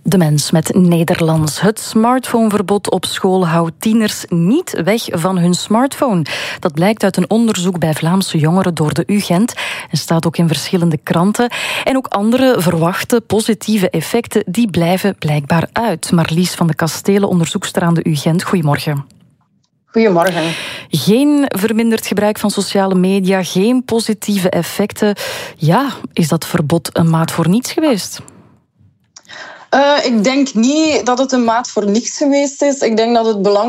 De Mens met Nederlands. Het smartphoneverbod op school houdt tieners niet weg van hun smartphone. Dat blijkt uit een onderzoek bij Vlaamse jongeren door de UGent en staat ook in verschillende kranten. En ook andere verwachte positieve effecten, die blijven blijkbaar uit. Marlies van de Kastelen, onderzoekster aan de UGent. Goedemorgen. Goedemorgen. Geen verminderd gebruik van sociale media, geen positieve effecten. Ja, is dat verbod een maat voor niets geweest? Ik denk niet dat het een maat voor niks geweest is. Ik denk dat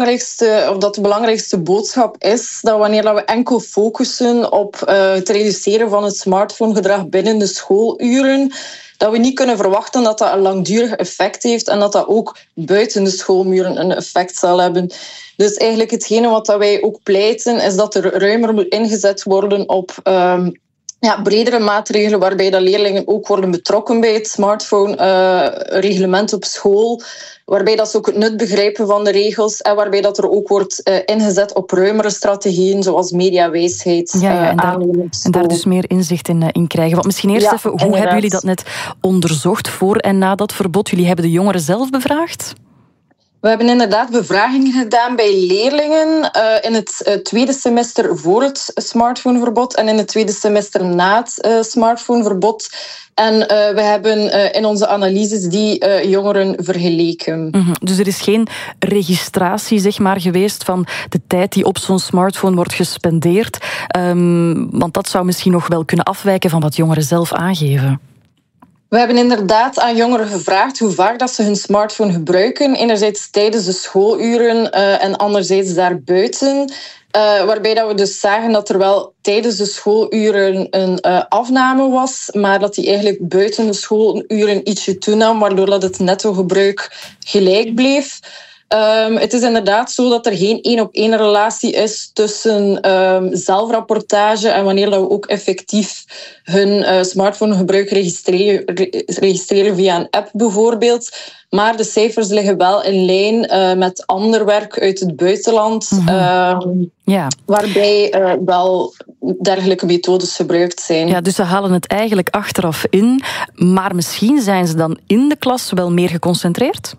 de belangrijkste boodschap is dat wanneer we enkel focussen op het reduceren van het smartphonegedrag binnen de schooluren, dat we niet kunnen verwachten dat dat een langdurig effect heeft en dat dat ook buiten de schoolmuren een effect zal hebben. Dus eigenlijk hetgene wat wij ook pleiten is dat er ruimer moet ingezet worden op bredere maatregelen waarbij dat leerlingen ook worden betrokken bij het smartphone-reglement op school, waarbij dat ze ook het nut begrijpen van de regels en waarbij dat er ook wordt ingezet op ruimere strategieën zoals mediawijsheid. En daar dus meer inzicht in krijgen. Want misschien eerst even, hoe hebben jullie dat net onderzocht voor en na dat verbod? Jullie hebben de jongeren zelf bevraagd? We hebben inderdaad bevragingen gedaan bij leerlingen in het tweede semester voor het smartphoneverbod en in het tweede semester na het smartphoneverbod. En we hebben in onze analyses die jongeren vergeleken. Mm-hmm. Dus er is geen registratie zeg maar, geweest van de tijd die op zo'n smartphone wordt gespendeerd. Want dat zou misschien nog wel kunnen afwijken van wat jongeren zelf aangeven. We hebben inderdaad aan jongeren gevraagd hoe vaak dat ze hun smartphone gebruiken. Enerzijds tijdens de schooluren en anderzijds daarbuiten. Waarbij dat we dus zagen dat er wel tijdens de schooluren een afname was, maar dat die eigenlijk buiten de schooluren ietsje toenam, waardoor dat het netto-gebruik gelijk bleef. Het is inderdaad zo dat er geen 1-op-1 relatie is tussen zelfrapportage en wanneer dat we ook effectief hun smartphonegebruik registreren via een app bijvoorbeeld. Maar de cijfers liggen wel in lijn met ander werk uit het buitenland, waarbij wel dergelijke methodes gebruikt zijn. Ja, dus ze halen het eigenlijk achteraf in, maar misschien zijn ze dan in de klas wel meer geconcentreerd?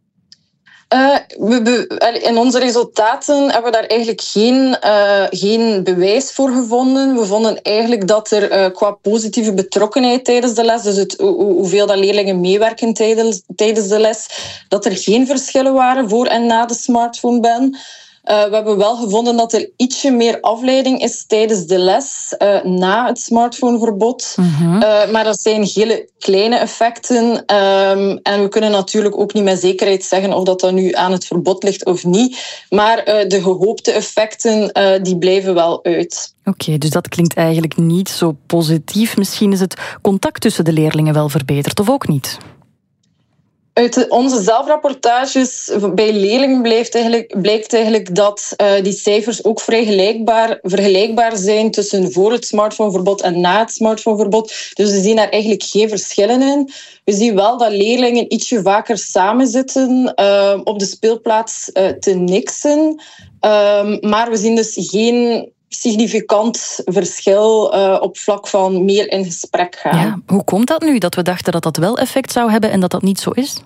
In onze resultaten hebben we daar eigenlijk geen bewijs voor gevonden. We vonden eigenlijk dat er qua positieve betrokkenheid tijdens de les, dus hoeveel dat leerlingen meewerken tijdens de les, dat er geen verschillen waren voor en na de smartphone-ban. We hebben wel gevonden dat er ietsje meer afleiding is tijdens de les na het smartphoneverbod. Mm-hmm. Maar dat zijn hele kleine effecten. En we kunnen natuurlijk ook niet met zekerheid zeggen of dat nu aan het verbod ligt of niet. Maar de gehoopte effecten die blijven wel uit. Oké, dus dat klinkt eigenlijk niet zo positief. Misschien is het contact tussen de leerlingen wel verbeterd, of ook niet? Uit onze zelfrapportages bij leerlingen blijkt eigenlijk dat die cijfers ook vrij vergelijkbaar zijn tussen voor het smartphoneverbod en na het smartphoneverbod. Dus we zien daar eigenlijk geen verschillen in. We zien wel dat leerlingen ietsje vaker samen zitten op de speelplaats te niksen. Maar we zien dus geen significant verschil op vlak van meer in gesprek gaan. Ja, hoe komt dat nu, dat we dachten dat dat wel effect zou hebben en dat dat niet zo is?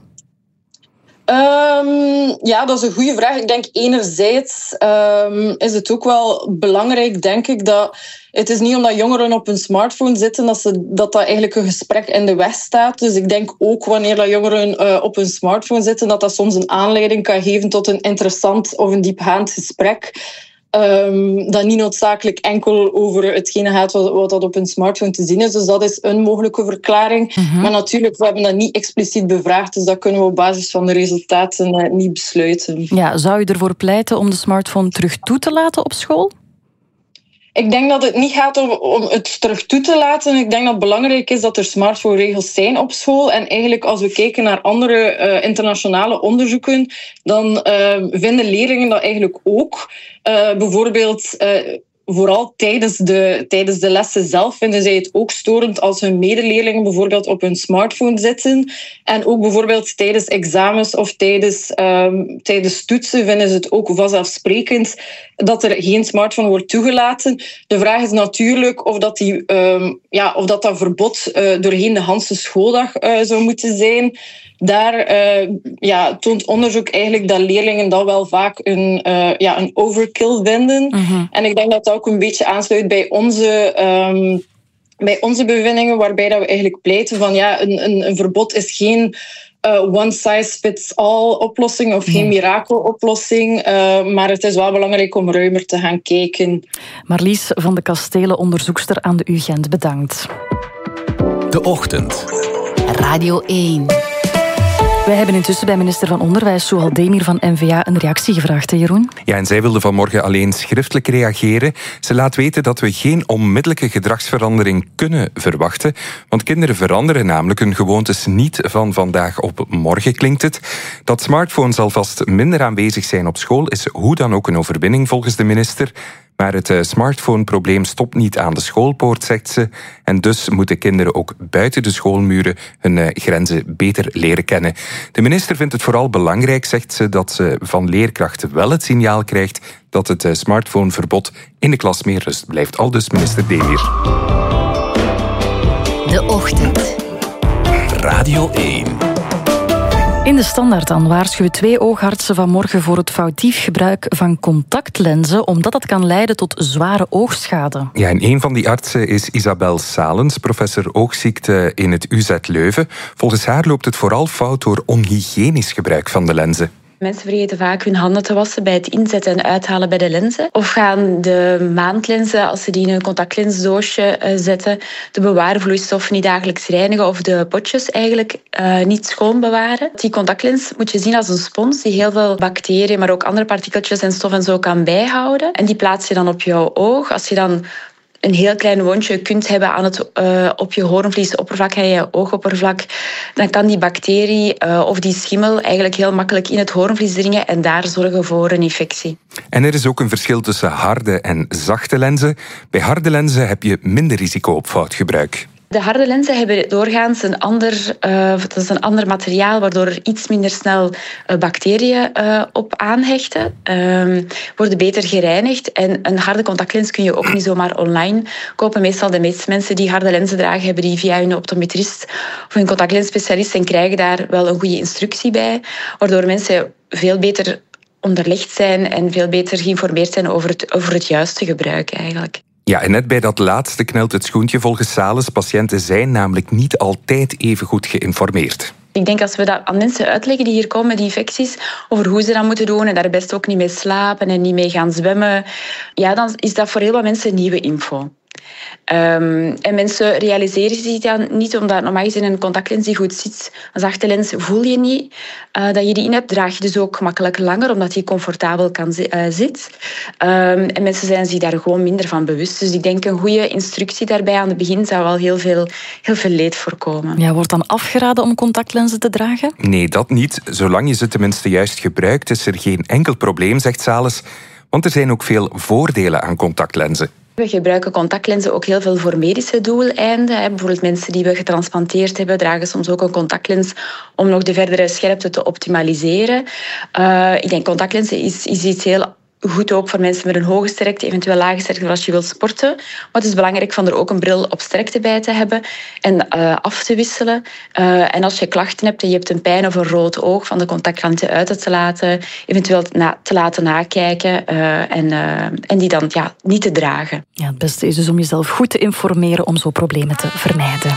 Dat is een goede vraag. Ik denk enerzijds is het ook wel belangrijk, denk ik, dat het is niet omdat jongeren op hun smartphone zitten dat eigenlijk een gesprek in de weg staat. Dus ik denk ook wanneer dat jongeren op hun smartphone zitten, dat soms een aanleiding kan geven tot een interessant of een diepgaand gesprek. Dat niet noodzakelijk enkel over hetgene gaat wat dat op een smartphone te zien is. Dus dat is een mogelijke verklaring. Mm-hmm. Maar natuurlijk, we hebben dat niet expliciet bevraagd, dus dat kunnen we op basis van de resultaten niet besluiten. Ja, zou je ervoor pleiten om de smartphone terug toe te laten op school? Ik denk dat het niet gaat om het terug toe te laten. Ik denk dat het belangrijk is dat er smartphone-regels zijn op school. En eigenlijk als we kijken naar andere internationale onderzoeken, dan vinden leerlingen dat eigenlijk ook. Bijvoorbeeld vooral tijdens de lessen zelf vinden zij het ook storend als hun medeleerlingen bijvoorbeeld op hun smartphone zitten. En ook bijvoorbeeld tijdens examens of tijdens toetsen vinden ze het ook vanzelfsprekend dat er geen smartphone wordt toegelaten. De vraag is natuurlijk of dat verbod doorheen de hele schooldag zou moeten zijn. Daar toont onderzoek eigenlijk dat leerlingen dat wel vaak een overkill vinden. Mm-hmm. En ik denk dat dat ook een beetje aansluit bij onze bevindingen, waarbij dat we eigenlijk pleiten van een verbod is geen one-size-fits-all oplossing of geen mirakeloplossing, maar het is wel belangrijk om ruimer te gaan kijken. Marlies van de Kastelen, onderzoekster aan de UGent, bedankt. De Ochtend. Radio 1. Wij hebben intussen bij minister van Onderwijs, Souhal Demir van N-VA, een reactie gevraagd, hè Jeroen? Ja, en zij wilde vanmorgen alleen schriftelijk reageren. Ze laat weten dat we geen onmiddellijke gedragsverandering kunnen verwachten, want kinderen veranderen namelijk hun gewoontes niet van vandaag op morgen, klinkt het. Dat smartphones alvast minder aanwezig zijn op school is hoe dan ook een overwinning volgens de minister. Maar het smartphone-probleem stopt niet aan de schoolpoort, zegt ze. En dus moeten kinderen ook buiten de schoolmuren hun grenzen beter leren kennen. De minister vindt het vooral belangrijk, zegt ze, dat ze van leerkrachten wel het signaal krijgt dat het smartphoneverbod in de klas meer rust blijft. Aldus minister Demir. De Ochtend. Radio 1. In de Standaard dan waarschuwen 2 oogartsen vanmorgen voor het foutief gebruik van contactlenzen, omdat dat kan leiden tot zware oogschade. Ja, en een van die artsen is Isabel Salens, professor oogziekte in het UZ Leuven. Volgens haar loopt het vooral fout door onhygiënisch gebruik van de lenzen. Mensen vergeten vaak hun handen te wassen bij het inzetten en uithalen bij de lenzen. Of gaan de maandlenzen, als ze die in een contactlensdoosje zetten, de bewaarvloeistof niet dagelijks reinigen of de potjes eigenlijk niet schoon bewaren. Die contactlens moet je zien als een spons die heel veel bacteriën, maar ook andere partikeltjes en stof en zo kan bijhouden. En die plaats je dan op jouw oog. Als je dan een heel klein wondje kunt hebben op je hoornvliesoppervlak en je oogoppervlak, dan kan die bacterie of die schimmel eigenlijk heel makkelijk in het hoornvlies dringen en daar zorgen voor een infectie. En er is ook een verschil tussen harde en zachte lenzen. Bij harde lenzen heb je minder risico op foutgebruik. De harde lenzen hebben doorgaans een ander materiaal, waardoor er iets minder snel bacteriën op aanhechten. Worden beter gereinigd. En een harde contactlens kun je ook niet zomaar online kopen. Meestal de meeste mensen die harde lenzen dragen, hebben die via hun optometrist of hun contactlensspecialist en krijgen daar wel een goede instructie bij, waardoor mensen veel beter onderlegd zijn en veel beter geïnformeerd zijn over het juiste gebruik eigenlijk. Ja, en net bij dat laatste knelt het schoentje volgens Salens. Patiënten zijn namelijk niet altijd even goed geïnformeerd. Ik denk als we dat aan mensen uitleggen die hier komen met die infecties, over hoe ze dat moeten doen en daar best ook niet mee slapen en niet mee gaan zwemmen, ja, dan is dat voor heel wat mensen nieuwe info. En mensen realiseren zich dan niet, omdat normaal gezien een contactlens die goed zit, een zachte lens voel je niet dat je die in hebt, draag je dus ook gemakkelijk langer, omdat die comfortabel zit. En mensen zijn zich daar gewoon minder van bewust. Dus ik denk een goede instructie daarbij aan het begin zou wel heel veel leed voorkomen. Ja, wordt dan afgeraden om contactlenzen te dragen? Nee, dat niet. Zolang je ze tenminste juist gebruikt, is er geen enkel probleem, zegt Salens. Want er zijn ook veel voordelen aan contactlenzen. We gebruiken contactlenzen ook heel veel voor medische doeleinden. Bijvoorbeeld mensen die we getransplanteerd hebben, dragen soms ook een contactlens om nog de verdere scherpte te optimaliseren. Ik denk contactlenzen is iets heel goed ook voor mensen met een hoge sterkte, eventueel lage sterkte als je wilt sporten. Maar het is belangrijk om er ook een bril op sterkte bij te hebben en af te wisselen. En als je klachten hebt en je hebt een pijn of een rood oog, van de contactlenzen uit te laten, eventueel te laten nakijken en die dan niet te dragen. Ja, het beste is dus om jezelf goed te informeren om zo problemen te vermijden.